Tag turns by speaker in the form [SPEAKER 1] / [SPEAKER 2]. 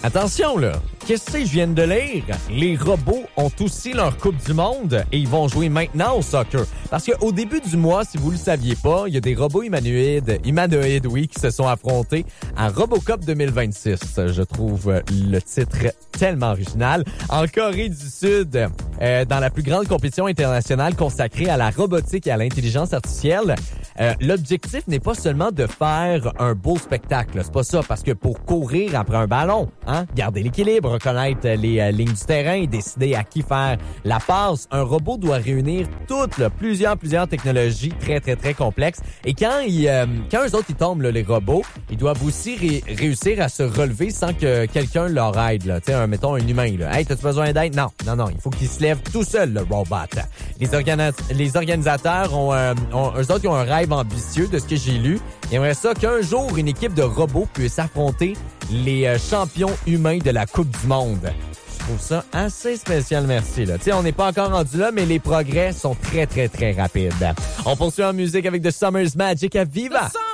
[SPEAKER 1] Attention, là. Qu'est-ce que je viens de lire? Les robots ont aussi leur Coupe du Monde et ils vont jouer maintenant au soccer. Parce qu'au début du mois, si vous le saviez pas, il y a des robots humanoïdes, qui se sont affrontés à RoboCup 2026. Je trouve le titre tellement original. En Corée du Sud, dans la plus grande compétition internationale consacrée à la robotique et à l'intelligence artificielle, l'objectif n'est pas seulement de faire un beau spectacle. C'est pas ça, parce que pour courir après un ballon, garder l'équilibre, reconnaître les lignes du terrain et décider à qui faire la passe, un robot doit réunir toutes, plusieurs technologies très, très, très complexes. Et quand eux autres, ils tombent, les robots, ils doivent aussi réussir à se relever sans que quelqu'un leur aide. Là. Mettons un humain. Là. Hey, t'as-tu besoin d'aide? Non. Il faut qu'il se lève tout seul, le robot. Les organisateurs eux autres, ils ont un rêve ambitieux de ce que j'ai lu. Ils aimeraient ça qu'un jour, une équipe de robots puisse affronter les champions humains de la Coupe du Monde. Je trouve ça assez spécial, merci. Là. On n'est pas encore rendu là, mais les progrès sont très, très, très rapides. On poursuit en musique avec The Summer's Magic à Viva!